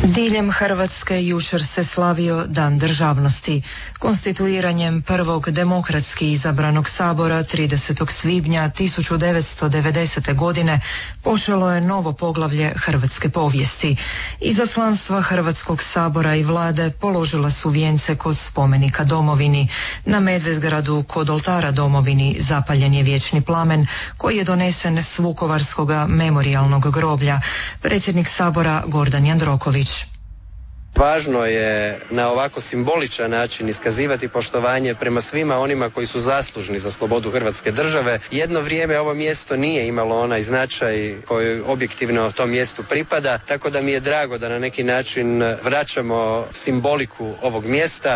Diljem Hrvatske jučer se slavio Dan državnosti. Konstituiranjem prvog demokratski izabranog sabora 30. svibnja 1990. godine počelo je novo poglavlje hrvatske povijesti. Izaslanstva Hrvatskog sabora i vlade položila su vijence kod spomenika domovini. Na Medvedgradu kod oltara domovini zapaljen je vječni plamen koji je donesen s Vukovarskoga memorijalnog groblja. Predsjednik sabora Gordan Jandroković. Važno je na ovako simboličan način iskazivati poštovanje prema svima onima koji su zaslužni za slobodu Hrvatske države. Jedno vrijeme ovo mjesto nije imalo onaj značaj koji objektivno tom mjestu pripada, tako da mi je drago da na neki način vraćamo simboliku ovog mjesta.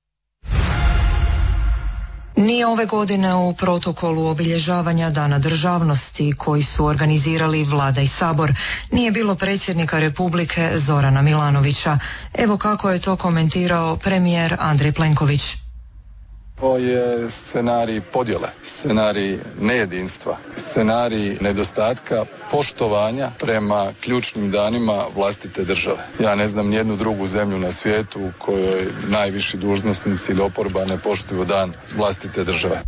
Ni ove godine u protokolu obilježavanja Dana državnosti koji su organizirali Vlada i Sabor nije bilo predsjednika Republike Zorana Milanovića. Evo kako je to komentirao premijer Andrej Plenković. Ovo je scenarij podjele, scenarij nejedinstva, scenarij nedostatka poštovanja prema ključnim danima vlastite države. Ja ne znam nijednu drugu zemlju na svijetu u kojoj najviši dužnosnici ili oporba ne poštuju dan vlastite države.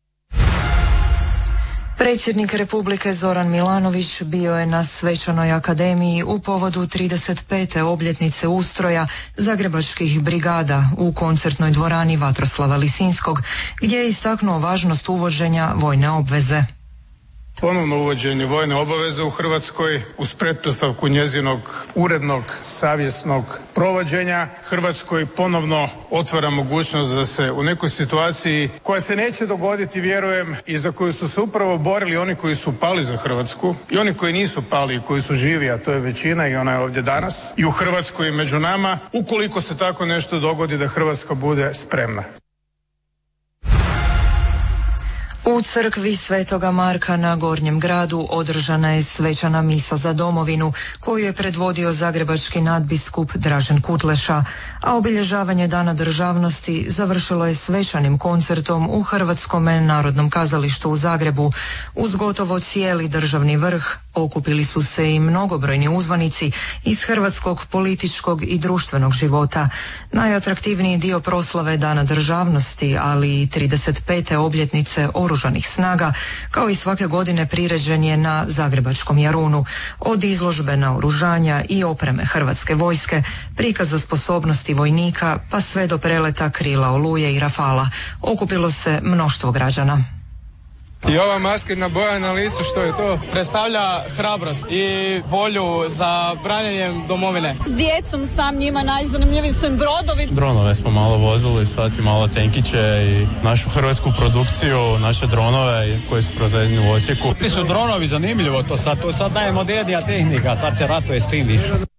Predsjednik Republike Zoran Milanović bio je na Svečanoj akademiji u povodu 35. obljetnice ustroja Zagrebačkih brigada u koncertnoj dvorani Vatroslava Lisinskog, gdje je istaknuo važnost uvođenja vojne obveze. Ponovno uvođenje vojne obaveze u Hrvatskoj uz pretpostavku njezinog urednog, savjesnog provođenja Hrvatskoj ponovno otvara mogućnost da se u nekoj situaciji koja se neće dogoditi, vjerujem, i za koju su se upravo borili oni koji su pali za Hrvatsku i oni koji nisu pali i koji su živi, a to je većina i ona je ovdje danas i u Hrvatskoj i među nama, ukoliko se tako nešto dogodi da Hrvatska bude spremna. U crkvi Svetoga Marka na Gornjem gradu održana je svečana misa za domovinu koju je predvodio zagrebački nadbiskup Dražen Kutleša, a obilježavanje Dana državnosti završilo je svečanim koncertom u Hrvatskom narodnom kazalištu u Zagrebu. Uz gotovo cijeli državni vrh okupili su se i mnogobrojni uzvanici iz hrvatskog političkog i društvenog života. Najatraktivniji dio proslave Dana državnosti, ali i 35. obljetnice Oružanih snaga, kao i svake godine priređen je na Zagrebačkom Jarunu. Od izložbe naoružanja i opreme Hrvatske vojske, prikaza sposobnosti vojnika, pa sve do preleta krila Oluje i Rafala. Okupilo se mnoštvo građana. I ova maskirna boja na licu, što je to? Predstavlja hrabrost i volju za branjenjem domovine. S djecom sam, njima najzanimljiviji su im brodovi. Dronove smo malo vozili, sad i malo tenkiće i našu hrvatsku produkciju, naše dronove koji su proizvedeni u Osijeku. Ti su dronovi zanimljivo, to sad daje modernija tehnika, sad se ratuje s tim više.